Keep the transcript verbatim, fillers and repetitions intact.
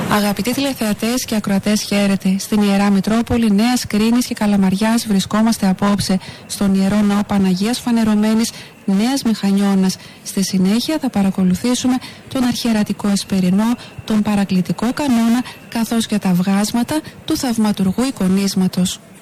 Αγαπητοί τηλεθεατές και ακροατές, χαίρετε. Στην Ιερά Μητρόπολη Νέας Κρίνης και Καλαμαριάς βρισκόμαστε απόψε στον Ιερό Ναό Παναγίας Φανερωμένης Νέας Μηχανιώνας. Στη συνέχεια θα παρακολουθήσουμε τον αρχιερατικό εσπερινό, τον παρακλητικό κανόνα, καθώς και τα βγάσματα του θαυματουργού εικονίσματος.